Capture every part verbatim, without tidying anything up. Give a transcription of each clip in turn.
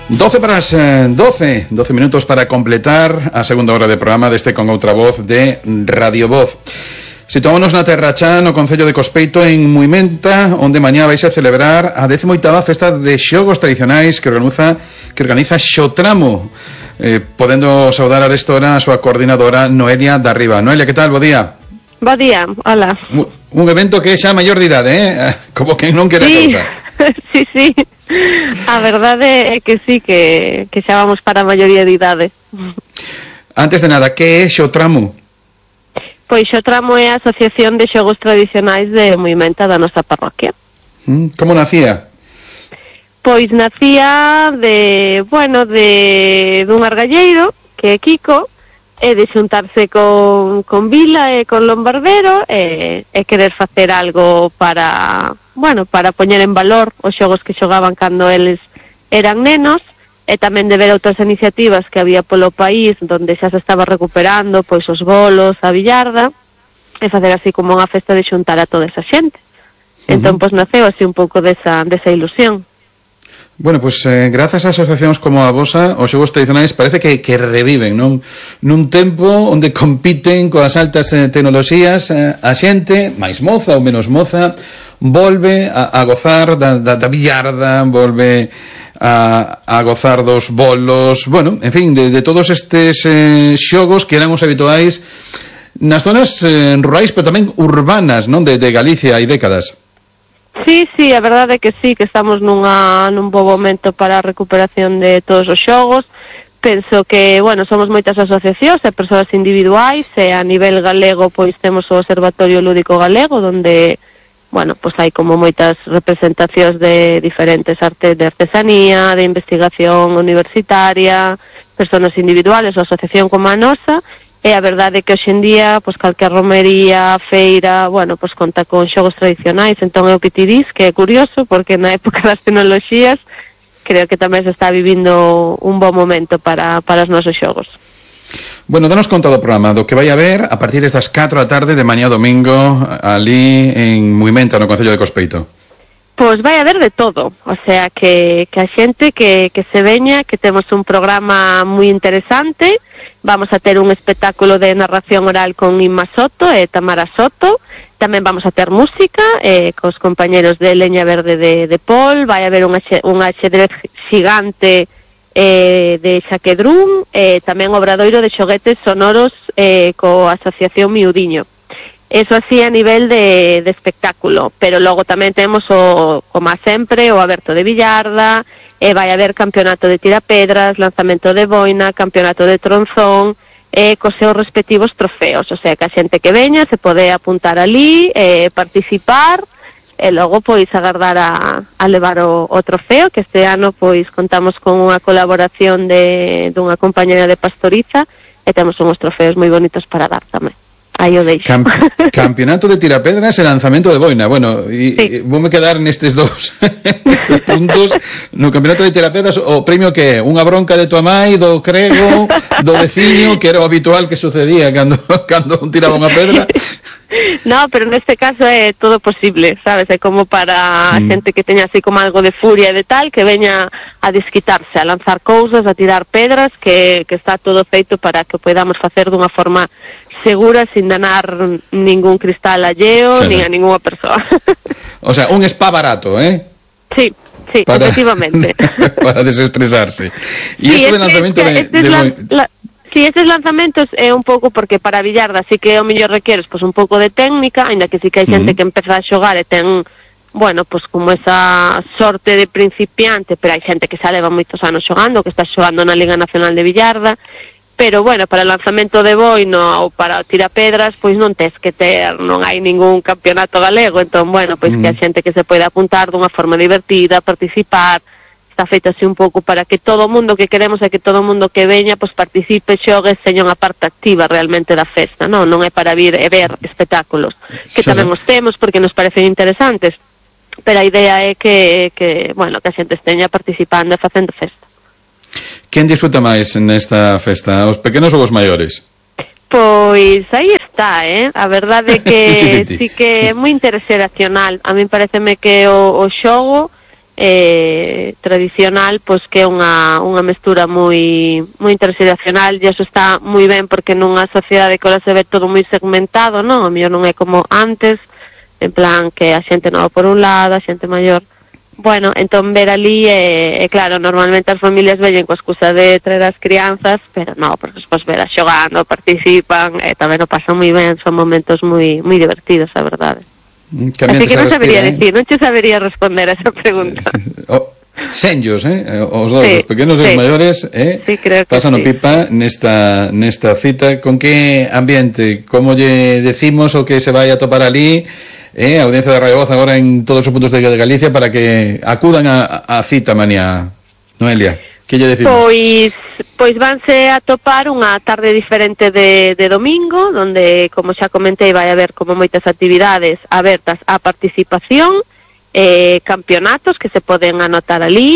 doce para as doce, doce minutos para completar a segunda hora de programa deste Con Outra Voz de Radio Voz. Situámonos na Terra Chá, no concello de Cospeito, en Muimenta, onde mañá vais a celebrar a décima oitava festa de xogos tradicionais que organiza que organiza Xotramo. Eh, podendo saudar a restora a súa coordinadora Noelia Darriba. Noelia, que tal? Bo día. Bo día, hola. Un, un evento que é xa maior de idade, eh? Como que non quere sí. a cousa. Sí, sí. A verdade é que sí, que, que xa vamos para a maioría de idade. Antes de nada, que é Xotramo? Pois Xotramo é a Asociación de Xogos Tradicionais de Muimenta da nosa parroquia. Como nacía? Pois nacía de, bueno, de dun argalleiro, que é Kiko, e de xuntarse con, con Vila e con Lombardero e, e querer facer algo para, bueno, para poñer en valor os xogos que xogaban cando eles eran nenos, e tamén de ver outras iniciativas que había polo país onde xa se estaba recuperando pois os bolos, a billarda, e facer así como unha festa de xuntar a toda esa xente. Uh-huh. Entón, pois naceu así un pouco desa, desa ilusión. Bueno, pois pues, eh, grazas a asociacións como a vosa, os xogos tradicionais parece que, que reviven, non? Nun tempo onde compiten coas altas eh, tecnoloxías, eh, a xente, máis moza ou menos moza, volve a, a gozar da, da, da billarda, volve a, a gozar dos bolos, bueno, en fin, de, de todos estes eh, xogos que eran os habituais nas zonas eh, rurais, pero tamén urbanas, non? De, de Galicia hai décadas. Sí, sí, a verdade é que sí, que estamos nunha, nun bo momento para a recuperación de todos os xogos. Penso que, bueno, somos moitas asociacións e persoas individuais, e a nivel galego, pois temos o Observatorio Lúdico Galego, onde, bueno, pois hai como moitas representacións de diferentes artes de artesanía, de investigación universitaria, persoas individuales, ou asociación como a nosa, e a verdade é que hoxe en día, pois calquer romería, feira, bueno, pois conta con xogos tradicionais, entón é o que ti dis, que é curioso, porque na época das tecnoloxías, creo que tamén se está vivindo un bo momento para, para os nosos xogos. Bueno, danos conta do programa, do que vai haber a partir destas catro da tarde de mañá domingo, ali en Muimenta, no concello de Cospeito. Pois vai haber de todo, o sea, que, que a xente que, que se veña, que temos un programa moi interesante, vamos a ter un espectáculo de narración oral con Inma Soto e Tamara Soto, tamén vamos a ter música eh, cos compañeros de Leña Verde de, de Pol, vai haber un, un axedrez xigante eh, de Xaquedrún, e eh, tamén obradoiro de xoguetes sonoros eh, coa Asociación Miudiño. Eso así a nivel de, de espectáculo, pero logo tamén temos o, como sempre, o aberto de billarda, e vai haber campeonato de tirapedras, lanzamento de boina, campeonato de tronzón, e cos seus respectivos trofeos, o sea, que a xente que veña se pode apuntar ali, e participar, e logo pois agardar a, a levar o, o trofeo, que este ano pois contamos con unha colaboración de dunha compañera de Pastoriza, e temos unhos trofeos moi bonitos para dar tamén. Aí o deixo. Camp campeonato de tirapedras e lanzamento de boina. Bueno, e, sí. e voume quedar nestes dous puntos. No campeonato de tirapedras, o premio que é? Unha bronca de tua mãe, do crego, do veciño, que era o habitual que sucedía cando, cando un tiraba unha pedra? No, pero neste caso é todo posible, sabes? É como para a mm. xente que teña así como algo de furia e de tal, que veña a desquitarse, a lanzar cousas, a tirar pedras, que, que está todo feito para que podamos facer dunha forma segura, sin danar ningún cristal alleo, sí, nin a ninguna persoa. O sea, un spa barato, ¿eh? Sí, sí, para, efectivamente. Para desestresarse. E sí, isto de lanzamento de... Este de... La, la, sí, estes lanzamentos é un pouco porque para a billarda sí que o mellor requeres pois un pouco de técnica, aínda que sí que hai xente uh-huh. que empeza a xogar e ten, bueno, pois como esa sorte de principiante, pero hai xente que xa leva moitos anos xogando, que está xogando na Liga Nacional de Billarda. Pero, bueno, para o lanzamento de boina ou para tirapedras, pois non tes que ter, non hai ningún campeonato galego, entón, bueno, pois mm. que a xente que se pode apuntar dunha forma divertida, participar, está feito así un pouco para que todo o mundo que queremos é que todo o mundo que veña, pois participe, xogue, seña unha parte activa realmente da festa, non? Non é para vir e ver espectáculos, que sí, tamén os temos porque nos parecen interesantes, pero a idea é que, que bueno, que a xente esteña participando e facendo festa. Quen disfruta máis nesta festa, os pequenos ou os maiores? Pois aí está, eh? A verdade é que sí que é moi interxeracional. A mí pareceme que o, o xogo eh, tradicional, pois que é unha, unha mestura moi moi interxeracional, e iso está moi ben porque nunha sociedade que ahora se ve todo moi segmentado, non? A mellor non é como antes, en plan que a xente nova por un lado, a xente maior. Bueno, entón ver ali, e eh, eh, claro, normalmente as familias veñen coa excusa de traer as crianzas, pero non, porque despois ver as xogando, participan, e eh, tamén o pasan moi ben, son momentos moi moi divertidos, a verdade. Que así que non sabería respira, decir, eh? non te sabería responder a esa pregunta. Oh, senllos, eh? Os dos, sí, os pequenos e sí, os maiores, eh? Sí, creo que pasan sí. o pipa nesta, nesta cita. Con que ambiente? Como lle decimos o que se vai a topar ali? Eh, a audiencia de Radio Voz agora en todos os puntos de Galicia para que acudan a, a cita mañá. Noelia, que lle decimos? Pois, pois vanse a topar unha tarde diferente de, de domingo, donde, como xa comentei, vai haber como moitas actividades abertas á participación, eh, campeonatos que se poden anotar ali,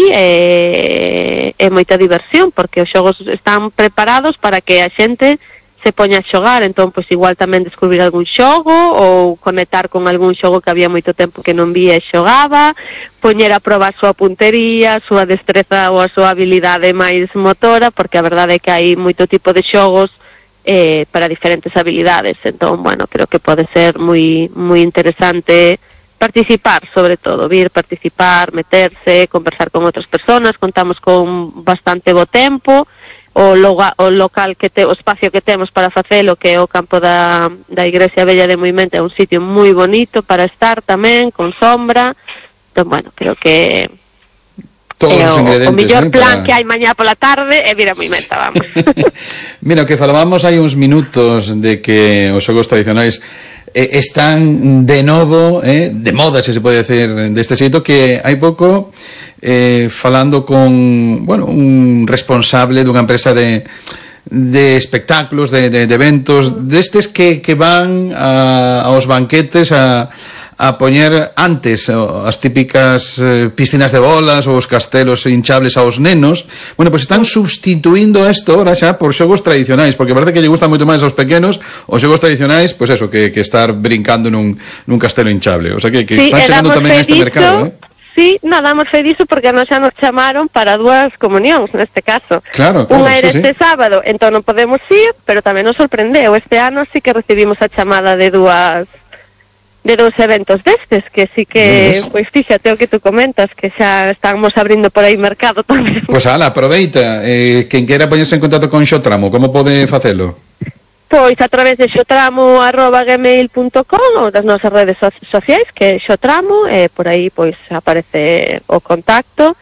eh, e moita diversión, porque os xogos están preparados para que a xente se poña a xogar, entón, pois, igual tamén descubrir algún xogo ou conectar con algún xogo que había moito tempo que non vía e xogaba, poñer a proba a súa puntería, a súa destreza ou a súa habilidade máis motora, porque a verdade é que hai moito tipo de xogos eh, para diferentes habilidades, entón, bueno, creo que pode ser moi moi interesante participar, sobre todo, vir, participar, meterse, conversar con outras personas, contamos con bastante bo tempo, o, loga, o local que te, o espacio que temos para facelo, que é o campo da, da Igrexa Vella de Moimenta, é un sitio moi bonito para estar tamén, con sombra. Entón, bueno, creo que todos é os ingredientes, o, o mellor ¿eh? plan para... que hai mañá pola tarde é vir a Moimenta, vamos. Mira, que falábamos hai uns minutos de que os xogos tradicionais eh, están de novo, eh, de moda, se se pode decir, deste xeito, que hai pouco eh, falando con, bueno, un responsable dunha empresa de de espectáculos, de, de, de eventos, destes que, que van a, aos banquetes a a poñer antes as típicas eh, piscinas de bolas ou os castelos hinchables aos nenos. Bueno, pois pues están substituindo isto ahora xa por xogos tradicionais, porque parece que lle gusta moito máis aos pequenos os xogos tradicionais, pois pues eso, que, que estar brincando nun, nun castelo hinchable. O sea que, que sí, están chegando tamén a este mercado, eh? Sí, nada, damos fe diso porque nos xa nos chamaron para dúas comunións, neste caso. Claro, claro. Unha era sí, este sí. sábado, entón non podemos ir, pero tamén nos sorprendeu. Este ano sí que recibimos a chamada de dúas de dous eventos destes, que sí que, pois fíxate o que tú comentas, que xa estamos abrindo por aí mercado tamén. Pois ala, aproveita, eh, quen quera poñerse en contacto con Xotramo, como pode facelo? Pois a través de xotramo arroba gmail punto com ou das nosas redes so sociais, que é Xotramo, e por aí pois aparece o contacto,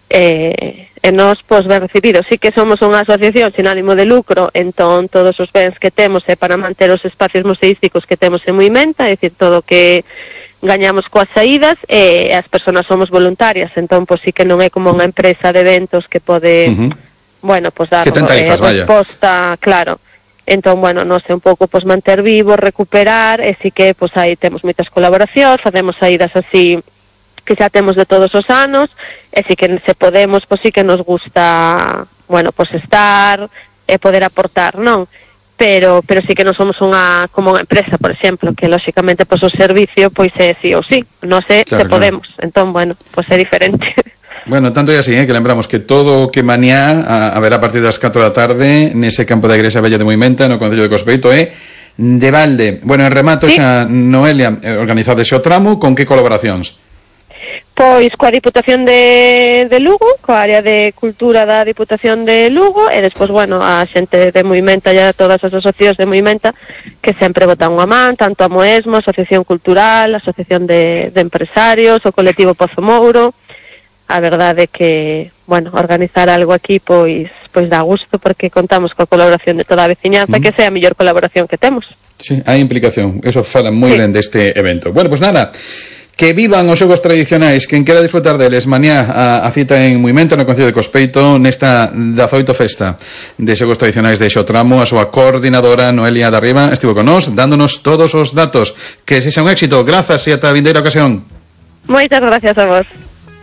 e, e nos pois ben recibidos. Sí que somos unha asociación sin ánimo de lucro, entón todos os bens que temos é para manter os espacios museísticos que temos en Moimenta, é dicir, todo o que gañamos coas saídas, e as persoas somos voluntarias, entón pois sí que non é como unha empresa de eventos que pode, uh -huh. bueno, pois dar eh, resposta, claro. Entón, bueno, non sei, un pouco, pois, manter vivo, recuperar, e si que, pois, aí temos moitas colaboracións, facemos saídas así, que xa temos de todos os anos, e si que se podemos, pois, si que nos gusta, bueno, pois, estar, e poder aportar, non? Pero, pero si que non somos unha, como unha empresa, por exemplo, que, lóxicamente, pois, o servicio, pois, é sí ou sí, non sei se podemos, entón, bueno, pois, é diferente. Bueno, tanto é así, eh, que lembramos que todo o que mañá a, a ver a partir das catro da tarde nese campo da Igrexa Vella de Moimenta, no Concello de Cospeito, é de balde. Bueno, en remato ¿sí? xa, Noelia, organizado ese tramo, con que colaboracións? Pois coa Diputación de, de Lugo, coa área de cultura da Diputación de Lugo, e despois, bueno, a xente de Moimenta e a todas as asociacións de Moimenta que sempre botan unha man, tanto a Moesmo, a Asociación Cultural, a Asociación de, de Empresarios, o colectivo Pozo Mouro. A verdade é que, bueno, organizar algo aquí pois pois dá gusto porque contamos coa colaboración de toda a veciñanza, mm. que sea a mellor colaboración que temos. Sí, hai implicación, eso fala moi sí. ben deste evento. Bueno, pois pues nada, que vivan os xogos tradicionais, quen quera disfrutar deles mañá a, a cita en Moimenta no Concello de Cospeito nesta dezaoito festa de xogos tradicionais de Xotramo. A súa coordinadora Noelia de Arriba estivo con nós dándonos todos os datos. Que sexa un éxito, grazas e ata a vindeira ocasión. Moitas gracias a vos.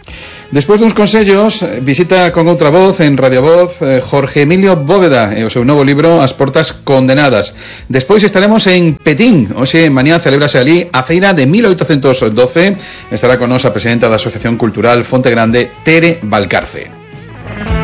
Despois duns consellos, visita con outra voz en Radio Voz eh, Jorge Emilio Bóveda e o seu novo libro As portas condenadas. Despois estaremos en Petín. Hoxe, mañá, celebrase ali a feira de mil oitocentos doce. Estará con nos a presidenta da Asociación Cultural Fonte Grande, Tere Valcarce.